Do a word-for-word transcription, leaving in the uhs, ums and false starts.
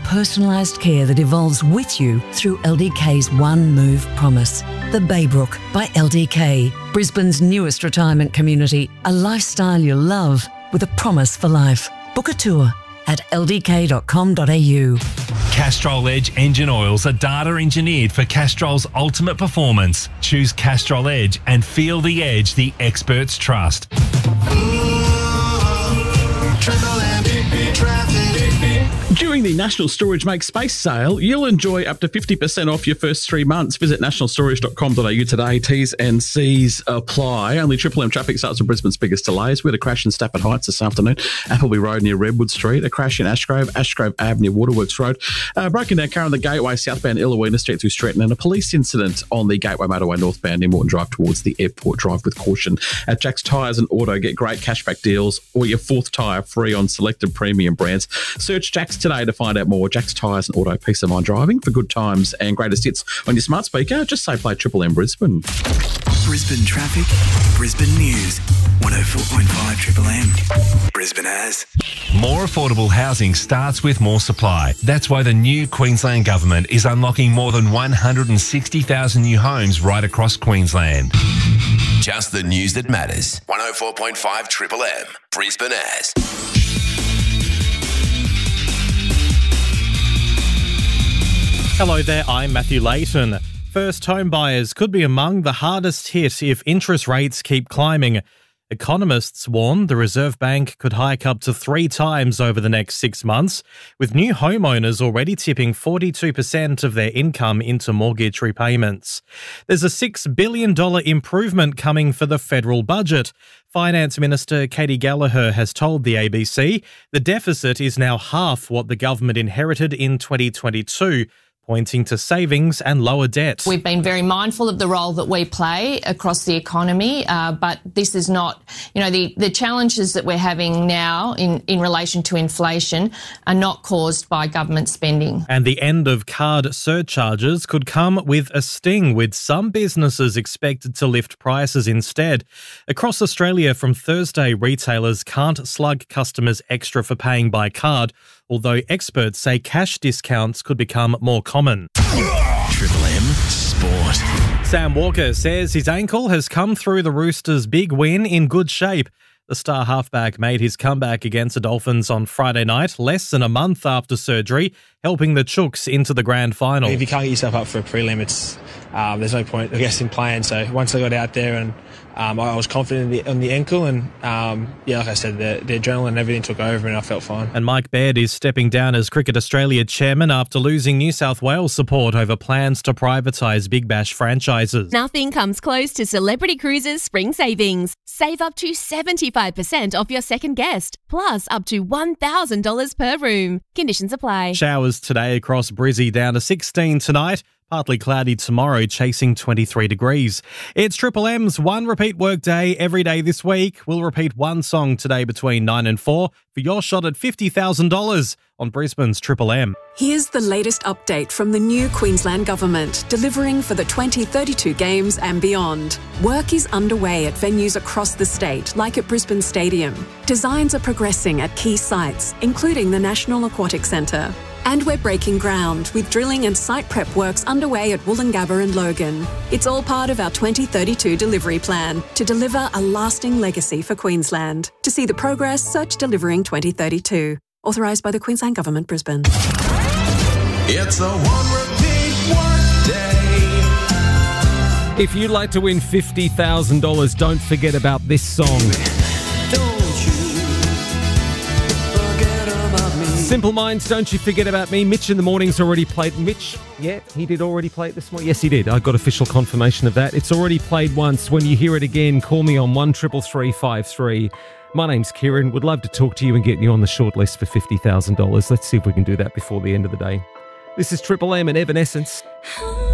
personalised care that evolves with you through L D K's One Move Promise. The Baybrook by L D K, Brisbane's newest retirement community, a lifestyle you love with a promise for life. Book a tour at l d k dot com dot a u. Castrol Edge engine oils are data engineered for Castrol's ultimate performance. Choose Castrol Edge and feel the edge the experts trust. During the National Storage Make Space sale, you'll enjoy up to fifty percent off your first three months. Visit national storage dot com dot a u today. T's and C's apply. Only Triple M traffic starts with Brisbane's biggest delays. We had a crash in Stafford Heights this afternoon, Appleby Road near Redwood Street, a crash in Ashgrove, Ashgrove Ave near Waterworks Road, uh, broken down car on the Gateway southbound Illawina Street through Stretton, and a police incident on the Gateway motorway northbound near Morton Drive towards the airport. Drive with caution. At Jack's Tyres and Auto, get great cashback deals or your fourth tyre free on selected premium brands. Search Jack's today to find out more. Jack's Tyres and Auto, peace of mind driving for good times and greatest hits on your smart speaker. Just say play Triple M Brisbane. Brisbane traffic, Brisbane news, one oh four point five Triple M. Brisbane has. More affordable housing starts with more supply. That's why the new Queensland Government is unlocking more than one hundred sixty thousand new homes right across Queensland. Just the news that matters. one oh four point five Triple M. Brisbane has. Hello there, I'm Matthew Layton. First home buyers could be among the hardest hit if interest rates keep climbing. Economists warn the Reserve Bank could hike up to three times over the next six months, with new homeowners already tipping forty-two percent of their income into mortgage repayments. There's a six billion dollars improvement coming for the federal budget. Finance Minister Katie Gallagher has told the A B C the deficit is now half what the government inherited in twenty twenty-two, pointing to savings and lower debt. We've been very mindful of the role that we play across the economy, uh, but this is not, you know, the, the challenges that we're having now in, in relation to inflation are not caused by government spending. And the end of card surcharges could come with a sting, with some businesses expected to lift prices instead. Across Australia from Thursday, retailers can't slug customers extra for paying by card, although experts say cash discounts could become more common. Triple M Sport. Sam Walker says his ankle has come through the Roosters' big win in good shape. The star halfback made his comeback against the Dolphins on Friday night, less than a month after surgery, helping the Chooks into the grand final. If you can't get yourself up for a prelim, it's, um, there's no point, I guess, in playing. So once I got out there and um, I was confident in the, in the ankle and, um, yeah, like I said, the, the adrenaline and everything took over and I felt fine. And Mike Baird is stepping down as Cricket Australia chairman after losing New South Wales support over plans to privatise Big Bash franchises. Nothing comes close to Celebrity Cruises spring savings. Save up to seventy-five percent off your second guest, plus up to one thousand dollars per room. Conditions apply. Showers today across Brizzy, down to sixteen tonight. Partly cloudy tomorrow, chasing twenty-three degrees. It's Triple M's one repeat workday every day this week. We'll repeat one song today between nine and four for your shot at fifty thousand dollars on Brisbane's Triple M. Here's the latest update from the new Queensland Government, delivering for the twenty thirty-two Games and beyond. Work is underway at venues across the state, like at Brisbane Stadium. Designs are progressing at key sites, including the National Aquatic Centre. And we're breaking ground with drilling and site prep works underway at Woolloongabba and Logan. It's all part of our twenty thirty-two delivery plan to deliver a lasting legacy for Queensland. To see the progress, search Delivering twenty thirty-two. Authorised by the Queensland Government, Brisbane. It's a one repeat workday. If you'd like to win fifty thousand dollars, don't forget about this song. Simple Minds, Don't You Forget About Me. Mitch in the Morning's already played. Mitch, yeah, he did already play it this morning. Yes, he did. I got official confirmation of that. It's already played once. When you hear it again, call me on one triple three five three. My name's Kieran. Would love to talk to you and get you on the short list for fifty thousand dollars. Let's see if we can do that before the end of the day. This is Triple M and Evanescence.